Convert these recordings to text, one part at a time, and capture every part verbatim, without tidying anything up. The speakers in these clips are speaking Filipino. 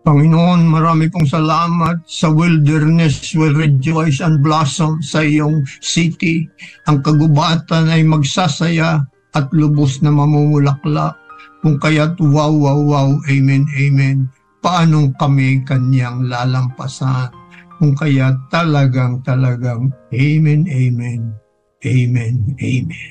Panginoon, marami pong salamat. Sa wilderness will rejoice and blossom sa iyong city. Ang kagubatan ay magsasaya at lubos na mamumulaklak. Kung kaya't wow, wow, wow, amen, amen. Paanong kami kanyang lalampasan? Kung kaya talagang, talagang, amen, amen, amen, amen.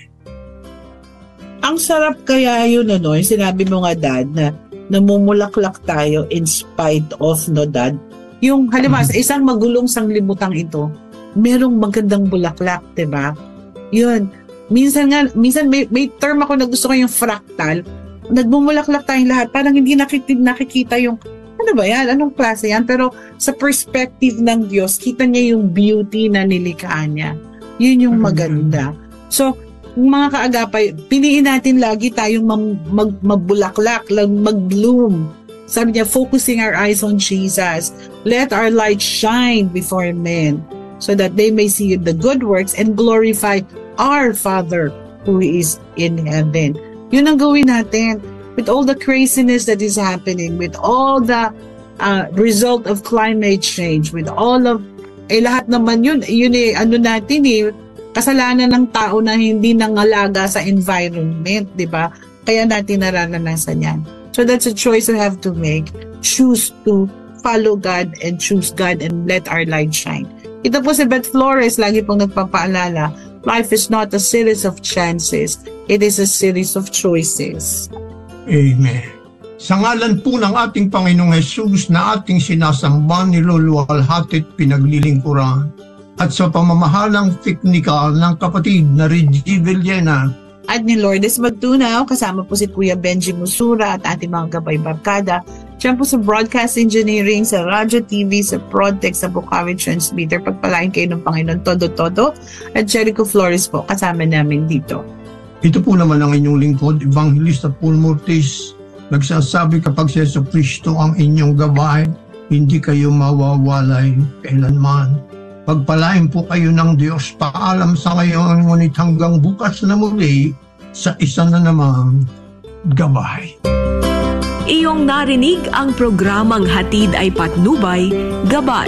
Ang sarap kaya yun, ano, yung sinabi mo nga, Dad, na namumulaklak tayo in spite of, no, Dad? Yung, halimbawa, sa isang magulong sanglibutang ito, merong magandang bulaklak, diba? Yun. Minsan nga, minsan may, may term ako na gusto ko yung fractal. Nagbumulaklak tayong lahat, parang hindi nakikita, nakikita yung, ano ba yan? Anong klase yan? Pero sa perspective ng Diyos, kita niya yung beauty na nilikha niya. Yun yung maganda. So, mga kaagapay, piliin natin lagi tayong mag, mag, magbulaklak, mag-bloom. Sabi niya, focusing our eyes on Jesus. Let our light shine before men so that they may see the good works and glorify our Father who is in heaven. Yun ang gawin natin. With all the craziness that is happening, with all the uh, result of climate change, with all of, eh lahat naman yun, yun eh, ano natin eh, kasalanan ng tao na hindi nangalaga sa environment, di ba? Kaya natin nararanasan yan. So that's a choice we have to make. Choose to follow God and choose God and let our light shine. Ito po si Beth Flores, lagi pong nagpapaalala, life is not a series of chances. It is a series of choices. Amen. Sa ngalan po ng ating Panginoong Jesus na ating sinasamba, niluluwalhati't pinaglilingkuran, at sa pamamahalang teknikal ng kapatid na Reggie Villena at ni Lourdes Magtunaw, kasama po si Kuya Benji Musura at ating mga gabay barkada. Diyan po sa broadcast engineering, sa radyo, T V, sa Prodtech, sa Bukawi Transmitter. Pagpalain kayo ng Panginoon todo-todo. At Jericho Flores po, kasama namin dito. Ito po naman ang inyong lingkod, Evangelista Paul Mortis. Nagsasabi, kapag si Yesu Cristo ang inyong gabay, hindi kayo mawawalay kailanman. Pagpalain po kayo ng Diyos. Paalam sa ngayon, ngunit hanggang bukas na muli sa isa na namang gabay. Iyong narinig ang programang Hatid ay Patnubay, Gabay.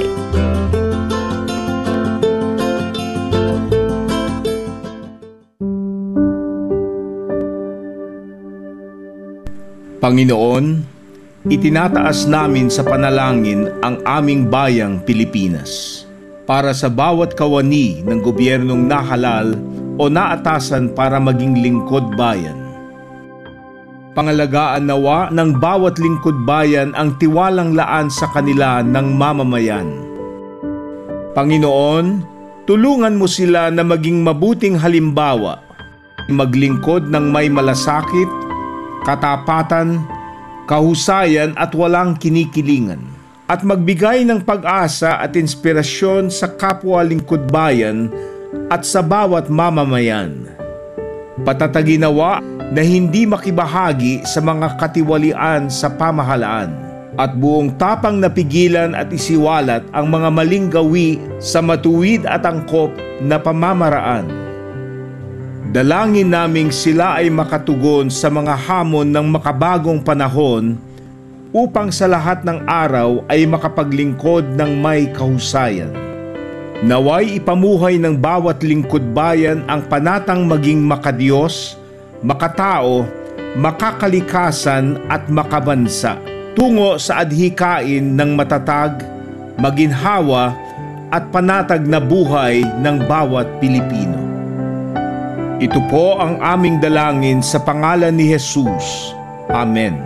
Panginoon, itinataas namin sa panalangin ang aming bayang Pilipinas para sa bawat kawani ng gobyernong nahalal o naatasan para maging lingkod bayan. Pangalagaan nawa ng bawat lingkod bayan ang tiwalang laan sa kanila ng mamamayan. Panginoon, tulungan mo sila na maging mabuting halimbawa, maglingkod ng may malasakit, katapatan, kahusayan at walang kinikilingan, at magbigay ng pag-asa at inspirasyon sa kapwa lingkod bayan at sa bawat mamamayan. Patatagin nawa na hindi makibahagi sa mga katiwalian sa pamahalaan at buong tapang napigilan at isiwalat ang mga maling gawi sa matuwid at angkop na pamamaraan. Dalangin naming sila ay makatugon sa mga hamon ng makabagong panahon upang sa lahat ng araw ay makapaglingkod ng may kahusayan. Naway ipamuhay ng bawat lingkod bayan ang panatang maging makadiyos, makatao, makakalikasan at makabansa tungo sa adhikain ng matatag, maginhawa at panatag na buhay ng bawat Pilipino. Ito po ang aming dalangin sa pangalan ni Jesus. Amen.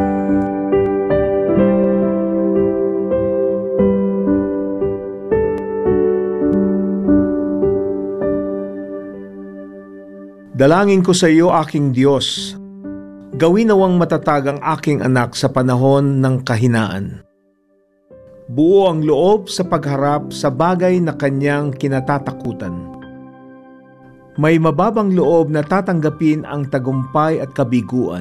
Dalangin ko sa iyo, aking Diyos, gawin nawang matatag ang aking anak sa panahon ng kahinaan. Buo ang loob sa pagharap sa bagay na kanyang kinatatakutan. May mababang loob na tatanggapin ang tagumpay at kabiguan.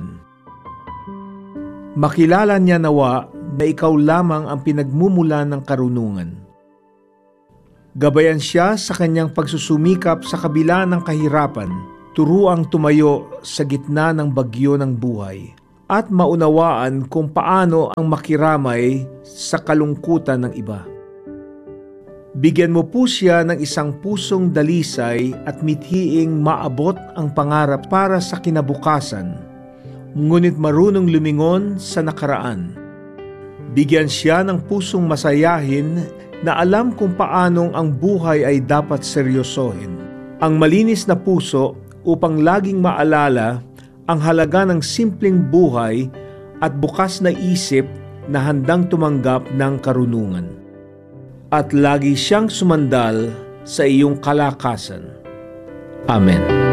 Makilala niya nawa na ikaw lamang ang pinagmumulan ng karunungan. Gabayan siya sa kanyang pagsusumikap sa kabila ng kahirapan, turuang tumayo sa gitna ng bagyo ng buhay. at maunawaan kung paano ang makiramay sa kalungkutan ng iba. Bigyan mo po siya ng isang pusong dalisay at mithiing maabot ang pangarap para sa kinabukasan, ngunit marunong lumingon sa nakaraan. Bigyan siya ng pusong masayahin na alam kung paanong ang buhay ay dapat seryosohin. Ang malinis na puso upang laging maalala ang halaga ng simpleng buhay at bukas na isip na handang tumanggap ng karunungan. At lagi siyang sumandal sa iyong kalakasan. Amen.